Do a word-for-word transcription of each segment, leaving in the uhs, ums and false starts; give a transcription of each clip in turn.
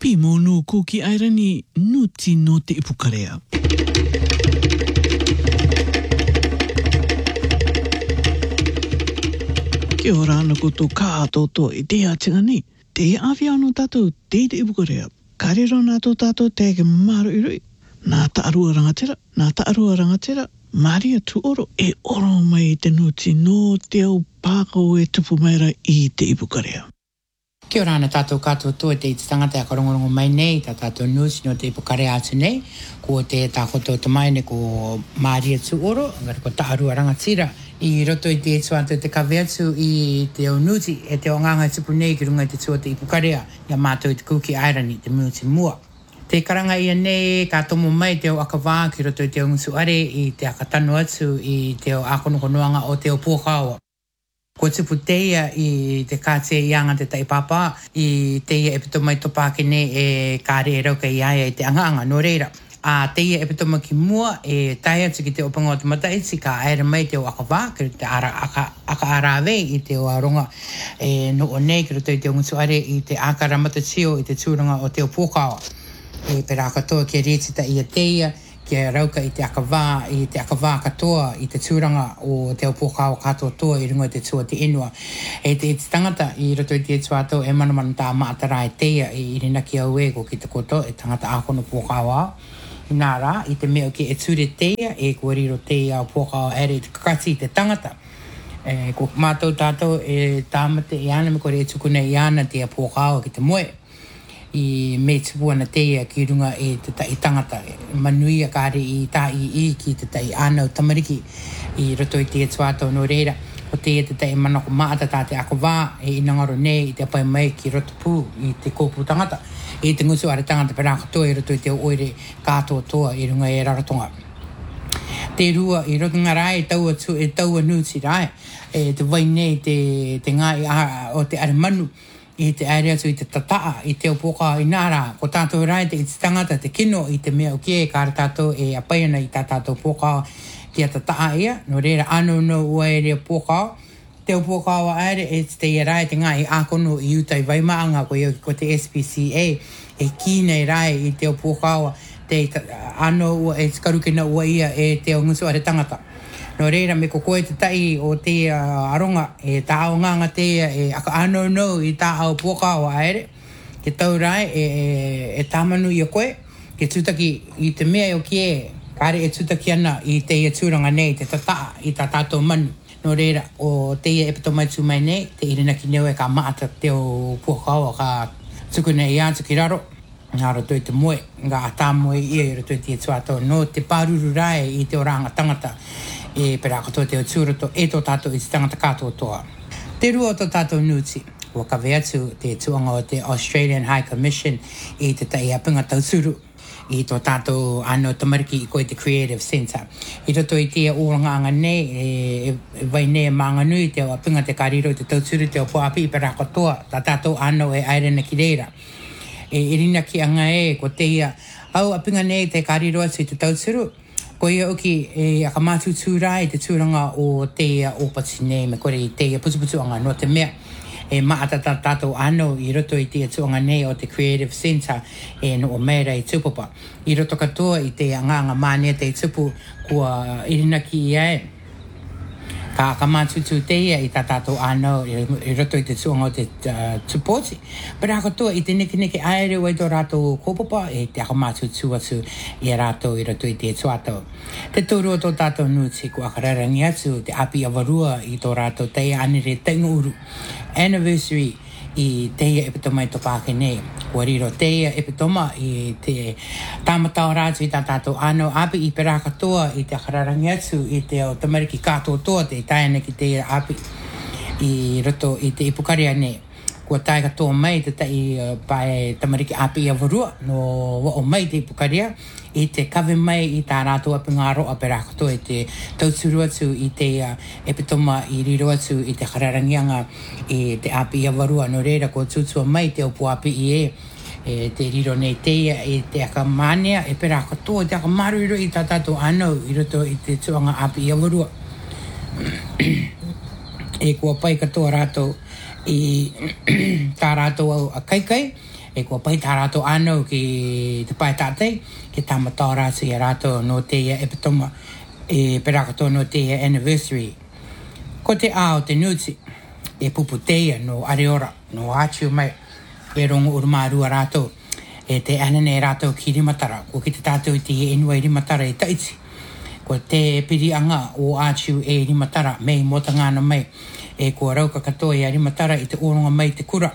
Pi monu kuki airani nuti no te ipukarea. Kia ora ana koutou kātoto i te atinga ni. Te awhia anō tātou te te ipukarea. Karero nātou tātou te ke maru irui. Nā ta arua rangatira, nā ta arua rangatira. Maria tu oro e oro mai te nuti no te au pākau e tupu maira i te ipukarea. Kia ora ana tātou kātoto te i te tangata a karongorongo mai nei, tā tātou nusi no te ipukarea atu nei, ko te tākoto te mai ne ko Maria tu oro, ngari ko ta arua rangatira. I roto i te etu atu te kawe atu i te o nuti e te o nganga tupu nei ki runga i te tua te ipukarea ia mātou i te kuki airani te muti mua. Te karanga ia nei ka tomo mai te o akawā ki roto i te o ngusu are i te akatano atu i te o akonokonoanga o te o pōkaua. Ko tupu teia i te kātea i anga te taipapa i teia e pito mai topake nei e kāre e rauka i aia i te anga-anga no reira. A teia e pito mai ki mua e tai atu ki te opanga o te mataiti ka aere mai te o akawā ki te ara, aka, aka arawe i te o aronga e no o nei ki roto i te o ngutu are i te akara matatio i te tūranga o te o pōkawa. E pera katoa ki rētita i a teia ki rauka i te akawā, i te akawā katoa i te tūranga o te opokao katoa toa i runga i te tua te inua. E te, te tangata i roto i te tuato e manamana tā maatara e teia i rina ki au e ko ki te koto e tangata akono pokao au. I nā rā, i te mea ki e ture teia e kua riro teia o pokao ere i te kakati i te tangata. E, ko mātou tātou e tāmate i ana me kore e tukune i ana te pokao ki te moe. I me tupu ana teia ki runga e te tai tangata. Manuia kāre i tā i i ki te tai anau tamariki i roto i te tuato no reira. O teia te tai manako maata tā te akawā e inangaro nei i te apai mai ki roto pū i te kōpū tangata. I te ngusu are tangata perākatoa i roto i te oire kātoa toa i runga e raratonga. Te rua i roto ngā rai e taua, tu, e taua nuti rai. E te vai nei te, te ngai a, o te are manu. I te aere atu i te tataa, i te opoka i nāra, ko tātou rai te i te tangata, te kino i te mea o kie, kāra tātou e apaiana i tā tātou poka ki a tataa ia, no reira anu no ua e rea poka, te opoka o aere e te ia rai te ngā i ākono i utai vaimaanga ko, ko te S P C A, e kīnei rai i te opoka o te anu ua e tikaruke na ua ia e te o ngusu are tangata. No reira me ko koe te tai o te uh, aronga e tā ao nganga te e aka anō no i tā ao poka o aere. Ke tau rai e, e, e tāmanu i a koe. Ke tūtaki i te mea o kie, kāre e tūtaki ana i te ia tūranga nei, te tataa i tā tātou manu. No reira o te ia e pito mai tū mai nei, te irina ki neu e ka maata te o poka o ka tukune i ātu ki raro. Ngā roto i te moe, ngā tā moe ia i roto i te tuato. No te pāruru rai i te oranga tangata. E pera katoa te o tūroto e tō tātou i te tangata kātoa toa. Te rua o tō tātou nuti, o ka vea atu te tuanga o te Australian High Commission i te tai apinga tauturu i tō tātou ano tamariki i koe te Creative Centre. I roto i te oranga anga nei, e, e vai nei e maanga nui te o apinga te kariro te tauturu te o poapi i pera katoa, tā tātou ano e airena ki reira. E irina ki anga e, ko te ia, au apinga nei te kariro atu i te tauturu, ko ia oki e akamatu tūrai te tūranga o teia o pati nei me kore i teia putuputuanga no te mea. E maata tātou ano i roto i teia tuanga nei o te Creative Centre e no o meira i tupapa. I roto katoa i teia nganga mānia te tupu kua irina ki ia e. Ka akamatu tū teia i tā tātou ano i roto i te tuanga o te uh, tupoti. Pera katoa i te neke neke aere wai tō rātou kōpapa e te akamatu tū atu i a rātou i roto i te tuato. Te tūrua tō tātou nuti ko akararangi atu te api awarua i tō rātou teia anere tengu uru. Anniversary i teia e pito mai topake nei. Kua riro teia e pitoma i te tāmatao rātu i tā tātou ano api i pera katoa i te akararangi atu i te o tamariki kātoa toa te taina ki teia api i roto i te ipukaria nei. Kua tai katoa mai te tai uh, pae tamariki api i awarua no wao mai te ipukaria i te kawe mai i tā rātou api ngā roa pera katoa i te tauturu atu i te uh, epitoma i riro atu i te kararangianga i te api i awarua no reira ko tūtua mai te opu api i e e te riro nei teia i te akamania e pera katoa te akamaruro i tā tātou anau i roto i te tuanga api i awarua. E kua pai katoa rātou i tā rātou au a kaikai e kua pai tā rātou anō ki te pai tātei, ki tāmatā rātu i rātou no te ia epitoma e perakato no te ia anniversary. Ko te ao te nuti e pupu teia no areora, no ātiu mai, e rongo urumārua rātou, e te anane rātou ki rimatara, ko ki te tātou i te inua i rimatara i taiti. Ko te pirianga o ātiu e rimatara, mei mota ngāna mai, e kua rauka katoa i a rimatara i te oronga mai te kura.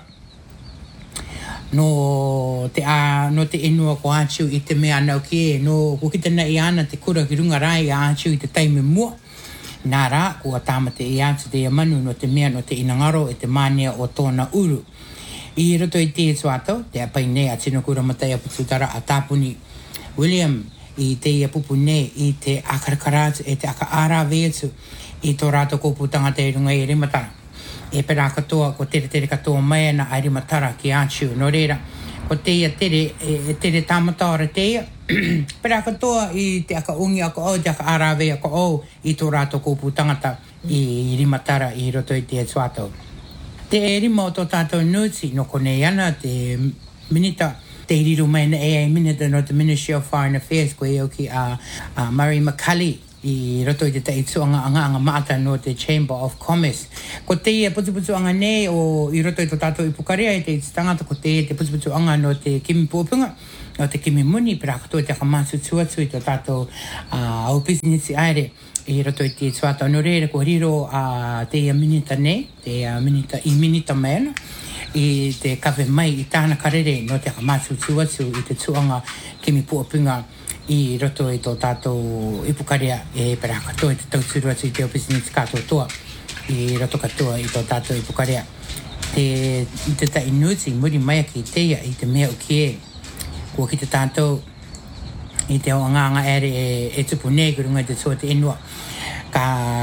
No te, a, no te inua ko ātiu i te mea nau ki e, no ko ki te nei ana te kura ki runga rai a ātiu i te taime mua. Nā rā, kua tāmate i ātu te manu no te mea no te inangaro e te mānia o tōna uru. I roto i te tuato, te apai nei a tino kura matai a pututara a tāpuni William i te ia pupu nei i te akarakaratu e te aka ara veetu i tō rātou kōputanga te runga i rimatara. E pera katoa, ko tere tere katoa mai ana a rimatara ki ātiu. No reira, ko te ia tere, e tere tāmatara te ia, pera katoa i te aka ungi aka o, te aka ara vea aka o i tō rātou kōputangata i rimatara i roto i te tuato. Te e rima o tō tātou nuti, no konei ana, te minita, te iriru mai na e ai minita no te Ministry of Foreign Affairs, ko e au ki a uh, uh, Murray McCully, i roto i te tai tuanga anga anga maata no te Chamber of Commerce. Ko te ia putu putu anga nei o i roto i tō tātou i Pukarea i te tangata ko te te putu putu anga no te Kimi Pōpunga, no te Kimi Muni, pera katoa te aka mātu tuatu i tō tātou uh, au business i aere. I roto i te tuata no reira ko riro a uh, te ia minita nei, te uh, minita, i minita mena, i te kawe mai i tāna karere no te hamatu tuatu i te tuanga Kimi Pōpunga i roto i tō tātou ipukarea e pera katoa i te tauturu atu i te business katoa toa i roto katoa i tō tātou ipukarea. Te, i te tai nuti muri mai ki teia i te mea uki e, kua ki te tātou i te oanganga ere e, e tupu nei kurunga i te toa te inua. Ka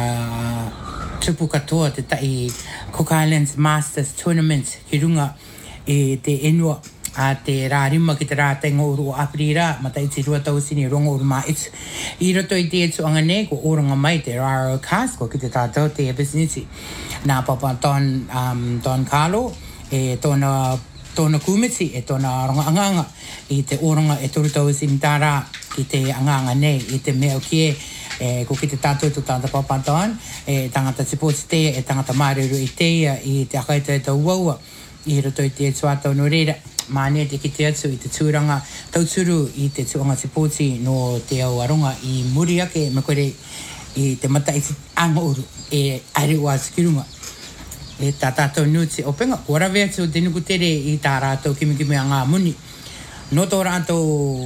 tupu katoa te tai Cook Islands Masters Tournament ki runga i te inua a te rā rima ki te rā tengo uru o Aprira, mata i te rua tausini rongo uru mā itu. I roto i te etu anga nei, ko oranga mai te R R O cast, ko ki te tātou te e businessi. Nā papa Don, um, Don Carlo, e tōna, tōna kumiti, e tōna ronga anganga, i te oranga e toru tausini tā rā, ki te anganga nei, i te mea kie, e ko ki te tātou tu tāta papa Don, e tangata te pōti te, e tangata māreru i teia, i te akaita e tau waua, i roto i te etu atau no reira. Māne te ki te atu i te tūranga tauturu i te tuanga te pōti no te au aronga i muri ake me koere i te mata i te anga uru e aere ua tikirunga. E tā tātou nuti o penga, ora vea tu te nuku tere i tā rātou kimi kimi a ngā muni. No tō rātou,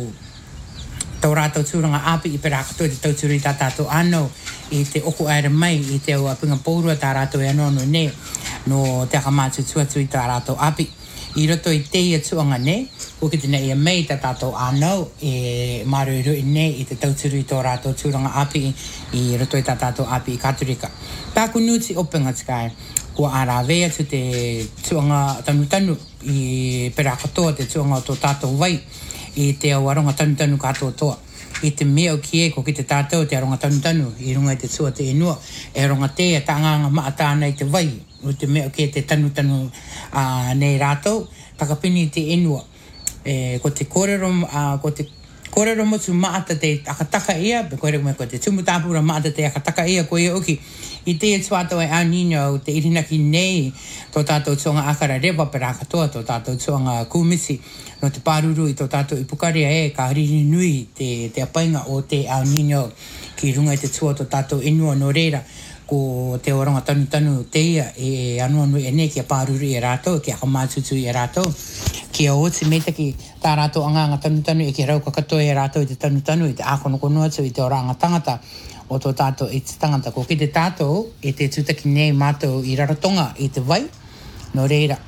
tō rātou tūranga api i pera katoa te tauturu i tā tātou anō i te oko aere mai i te au apinga pōrua tā rātou e anō no ne no te akamātu tuatu i tā rātou api. I roto i te ia tuanga nei, ko ki te nei ia mei tā tātou ānau e maruru i nei i te tauturu i tō rātou tūranga api i roto i tā tātou api i Katurika. Tāku nuti openga tikai, ko ārā vea tu te tuanga tanu tanu i pera katoa te tuanga o tō tātou vai i te awaronga tanu tanu katoa toa. I te mea o kie ko ki te tātou te aronga tanu tanu i runga i te tua te inua e ronga te a tānganga maatāna i te vai. O te mea ke te tanu tanu uh, nei rātou, takapini te inua. E, ko te kōrero, uh, ko te kōrero motu maata te akataka ia, pe kōrero me ko te tumutāpura maata te akataka ia ko ia uki. I te e tuato e ānino te irinaki nei, tō tātou tuanga akara rewa pera katoa, tō tātou tuanga kūmisi, no te pāruru i tō tātou i Pukarea e, ka riri nui te, te apainga o te ānino ki runga i te tua tō tātou inua no reira. Ko te oranga tanu tanu te ia e anua nui e ne ki a pāruru i rātou, ki a kamātutu i rātou. Ki a oti me taki tā rātou anganga tanu tanu e ki rauka katoa i rātou i te tanu tanu i te ākono kono atu i te oranga tangata o tō tātou i te tangata. Ko ki te tātou e te tūtaki nei mātou i raratonga i te vai, no reira.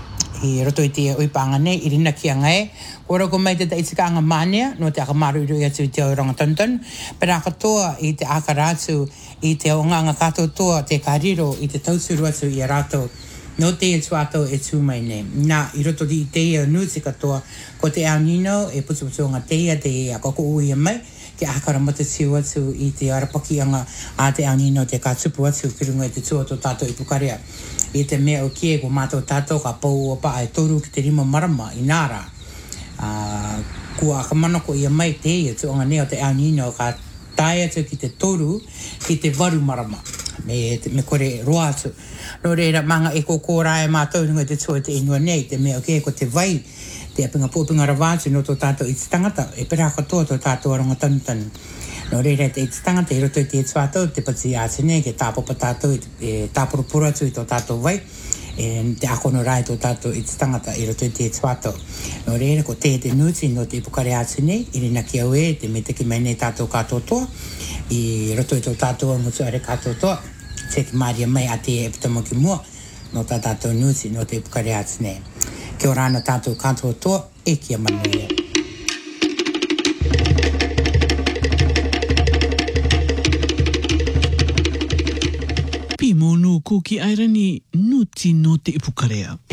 I roto i te uipanga nei, i rina ki a ngai. Ko rauko mai te ta itikanga mānea, no te akamaru i atu i te oranga tanu tanu. Pera katoa i te akaratu i te aonganga katoa toa te kariro i te tauturu atu i a rātou. No te e tuato e tū mai nei. Nā, i roto di te e nuti katoa, ko te au nino e putu putu ngā te ia te a koko ui a mai, te akara mata tiu atu i te arapaki anga a te au nino te kātupu atu ki runga i te tua tō tātou i Pukarea. I te mea o kie ko mātou tātou ka pou o pa e toru ki te rima marama i nāra. Uh, kua ka manako ia mai te ia tu onga neo te aunino ka tae atu ki te toru ki te waru marama. Me, me kore roa atu. No reira manga e ko kōra e mātou nunga te tō te inua nei, te mea o kie ko te vai, te apinga pōpinga rawātu no tō tātou i te tangata, e pera katoa tō tātou aronga tanutanu. No reira te i te tangata i roto i te tuātou, te pati ātu nei, ke tāpopa tātou, e tāporopura atu i tō tātou vai, e te akono rai tō tātou i te tangata i roto i te tuātou. No reira ko te te nuti no te ipukare ātu nei, i rina ki au e, te me teki mai nei tātou kātou toa, i roto i tō tātou angutu are kātou toa, te ki māria mai a te e putamo ki mua, no tā tātou nuti no te ipukare ātu nei. Kia ora ana tātou kātou toa, e kia manuia. Pi monu ko ki airani nuti no te ipukarea.